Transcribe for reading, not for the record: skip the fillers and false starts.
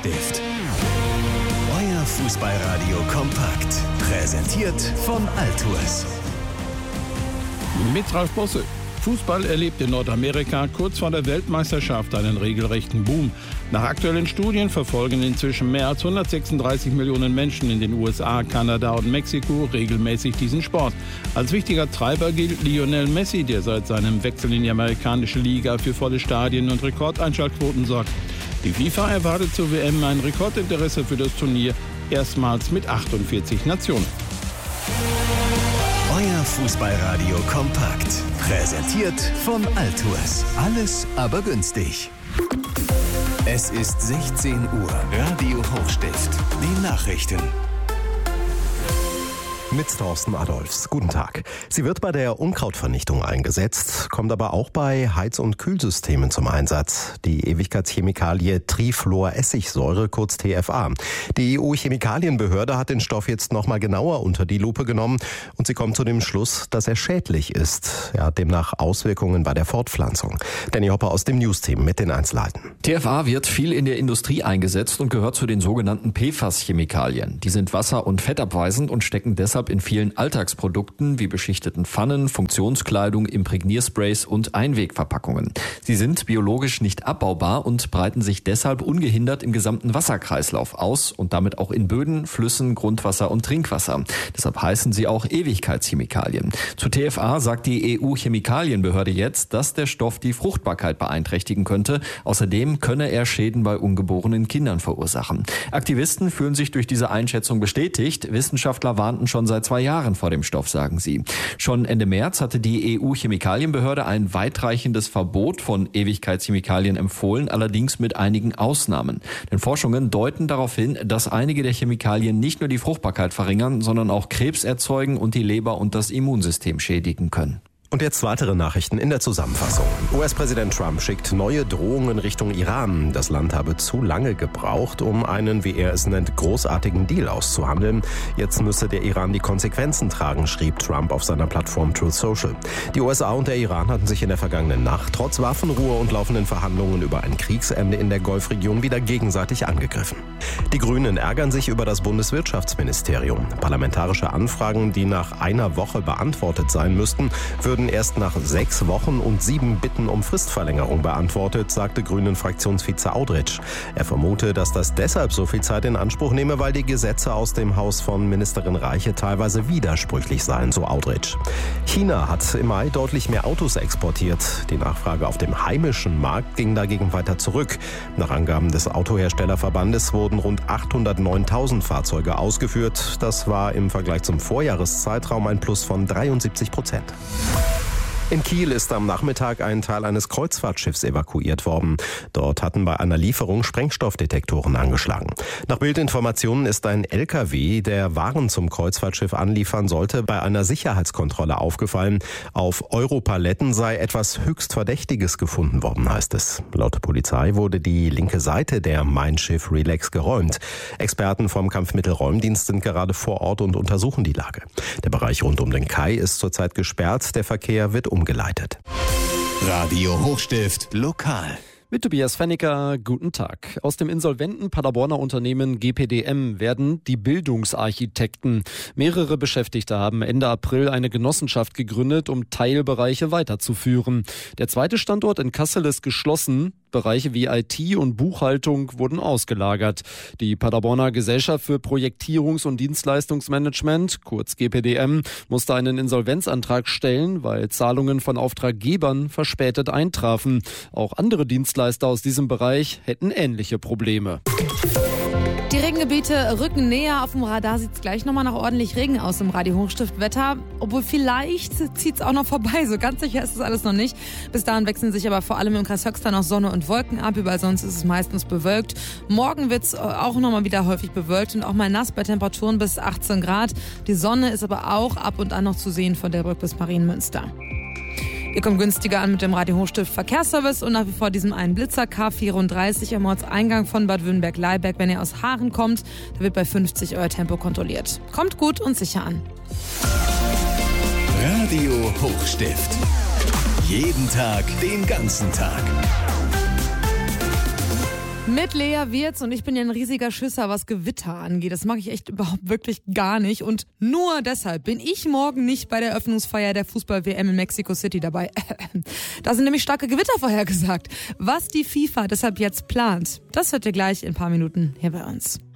Hochstift. Euer Fußballradio kompakt. Präsentiert von Altours. Mit Ralf Bosse. Fußball erlebt in Nordamerika kurz vor der Weltmeisterschaft einen regelrechten Boom. Nach aktuellen Studien verfolgen inzwischen mehr als 136 Millionen Menschen in den USA, Kanada und Mexiko regelmäßig diesen Sport. Als wichtiger Treiber gilt Lionel Messi, der seit seinem Wechsel in die amerikanische Liga für volle Stadien und Rekordeinschaltquoten sorgt. Die FIFA erwartet zur WM ein Rekordinteresse für das Turnier, erstmals mit 48 Nationen. Euer Fußballradio kompakt. Präsentiert von Altours. Alles aber günstig. Es ist 16 Uhr. Radio Hochstift. Die Nachrichten. Mit Thorsten Adolfs. Guten Tag. Sie wird bei der Unkrautvernichtung eingesetzt, kommt aber auch bei Heiz- und Kühlsystemen zum Einsatz. Die Ewigkeitschemikalie Trifluoressigsäure, kurz TFA. Die EU-Chemikalienbehörde hat den Stoff jetzt nochmal genauer unter die Lupe genommen und sie kommt zu dem Schluss, dass er schädlich ist. Er hat demnach Auswirkungen bei der Fortpflanzung. Danny Hopper aus dem News-Team mit den Einzelheiten. TFA wird viel in der Industrie eingesetzt und gehört zu den sogenannten PFAS-Chemikalien. Die sind wasser- und fettabweisend und stecken deshalb in vielen Alltagsprodukten wie beschichteten Pfannen, Funktionskleidung, Imprägniersprays und Einwegverpackungen. Sie sind biologisch nicht abbaubar und breiten sich deshalb ungehindert im gesamten Wasserkreislauf aus und damit auch in Böden, Flüssen, Grundwasser und Trinkwasser. Deshalb heißen sie auch Ewigkeitschemikalien. Zu TFA sagt die EU-Chemikalienbehörde jetzt, dass der Stoff die Fruchtbarkeit beeinträchtigen könnte. Außerdem könne er Schäden bei ungeborenen Kindern verursachen. Aktivisten fühlen sich durch diese Einschätzung bestätigt. Wissenschaftler warnten schon seit 2 Jahren vor dem Stoff, sagen sie. Schon Ende März hatte die EU-Chemikalienbehörde ein weitreichendes Verbot von Ewigkeitschemikalien empfohlen, allerdings mit einigen Ausnahmen. Denn Forschungen deuten darauf hin, dass einige der Chemikalien nicht nur die Fruchtbarkeit verringern, sondern auch Krebs erzeugen und die Leber und das Immunsystem schädigen können. Und jetzt weitere Nachrichten in der Zusammenfassung. US-Präsident Trump schickt neue Drohungen Richtung Iran. Das Land habe zu lange gebraucht, um einen, wie er es nennt, großartigen Deal auszuhandeln. Jetzt müsse der Iran die Konsequenzen tragen, schrieb Trump auf seiner Plattform Truth Social. Die USA und der Iran hatten sich in der vergangenen Nacht trotz Waffenruhe und laufenden Verhandlungen über ein Kriegsende in der Golfregion wieder gegenseitig angegriffen. Die Grünen ärgern sich über das Bundeswirtschaftsministerium. Parlamentarische Anfragen, die nach einer Woche beantwortet sein müssten, würden erst nach 6 Wochen und 7 Bitten um Fristverlängerung beantwortet, sagte Grünen-Fraktionsvize Audrich. Er vermute, dass das deshalb so viel Zeit in Anspruch nehme, weil die Gesetze aus dem Haus von Ministerin Reiche teilweise widersprüchlich seien, so Audrich. China hat im Mai deutlich mehr Autos exportiert. Die Nachfrage auf dem heimischen Markt ging dagegen weiter zurück. Nach Angaben des Autoherstellerverbandes wurden rund 809.000 Fahrzeuge ausgeführt. Das war im Vergleich zum Vorjahreszeitraum ein Plus von 73%. In Kiel ist am Nachmittag ein Teil eines Kreuzfahrtschiffs evakuiert worden. Dort hatten bei einer Lieferung Sprengstoffdetektoren angeschlagen. Nach Bildinformationen ist ein LKW, der Waren zum Kreuzfahrtschiff anliefern sollte, bei einer Sicherheitskontrolle aufgefallen. Auf Europaletten sei etwas höchst Verdächtiges gefunden worden, heißt es. Laut Polizei wurde die linke Seite der Mein Schiff Relax geräumt. Experten vom Kampfmittelräumdienst sind gerade vor Ort und untersuchen die Lage. Der Bereich rund um den Kai ist zurzeit gesperrt. Der Verkehr wird umgeleitet. Radio Hochstift lokal. Mit Tobias Fennicker, guten Tag. Aus dem insolventen Paderborner Unternehmen GPDM werden die Bildungsarchitekten. Mehrere Beschäftigte haben Ende April eine Genossenschaft gegründet, um Teilbereiche weiterzuführen. Der zweite Standort in Kassel ist geschlossen. Bereiche wie IT und Buchhaltung wurden ausgelagert. Die Paderborner Gesellschaft für Projektierungs- und Dienstleistungsmanagement, kurz GPDM, musste einen Insolvenzantrag stellen, weil Zahlungen von Auftraggebern verspätet eintrafen. Auch andere Dienstleister aus diesem Bereich hätten ähnliche Probleme. Die Regengebiete rücken näher. Auf dem Radar sieht es gleich nochmal nach ordentlich Regen aus im Radio Hochstift Wetter. Obwohl vielleicht zieht es auch noch vorbei. So ganz sicher ist es alles noch nicht. Bis dahin wechseln sich aber vor allem im Kreis Höxter noch Sonne und Wolken ab. Überall sonst ist es meistens bewölkt. Morgen wird es auch nochmal wieder häufig bewölkt und auch mal nass bei Temperaturen bis 18 Grad. Die Sonne ist aber auch ab und an noch zu sehen von Delbrück bis Marienmünster. Ihr kommt günstiger an mit dem Radio Hochstift Verkehrsservice und nach wie vor diesem einen Blitzer K34 am Ortseingang von Bad Württemberg-Leiberg. Wenn ihr aus Haaren kommt, da wird bei 50 euer Tempo kontrolliert. Kommt gut und sicher an. Radio Hochstift. Jeden Tag, den ganzen Tag. Mit Lea Wirtz und ich bin ja ein riesiger Schisser, was Gewitter angeht. Das mag ich echt überhaupt wirklich gar nicht. Und nur deshalb bin ich morgen nicht bei der Eröffnungsfeier der Fußball-WM in Mexico City dabei. Da sind nämlich starke Gewitter vorhergesagt. Was die FIFA deshalb jetzt plant, das hört ihr gleich in ein paar Minuten hier bei uns.